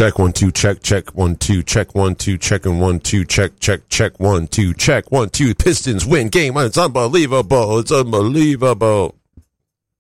Check 1 2 check 1 2 check 1 2 check and 1 2 check 1 2 check 1 2. Pistons win game. It's unbelievable. It's unbelievable.